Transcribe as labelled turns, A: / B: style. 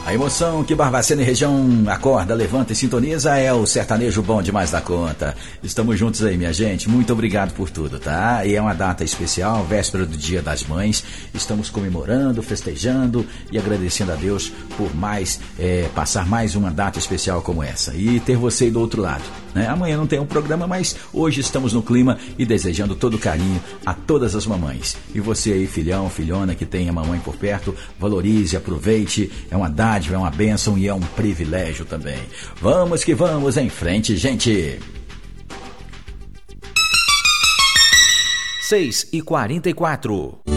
A: A emoção que Barbacena e região acorda, levanta e sintoniza é o sertanejo bom demais da conta. Estamos juntos aí, minha gente. Muito obrigado por tudo, tá? E é uma data especial, véspera do Dia das Mães. Estamos comemorando, festejando e agradecendo a Deus por passar mais uma data especial como essa. E ter você aí do outro lado, né? Amanhã não tem um programa, mas hoje estamos no clima e desejando todo carinho a todas as mamães. E você aí, filhão, filhona que tem a mamãe por perto, valorize, aproveite. É uma dádiva, é uma bênção e é um privilégio também. Vamos que vamos em frente, gente!
B: 6h44.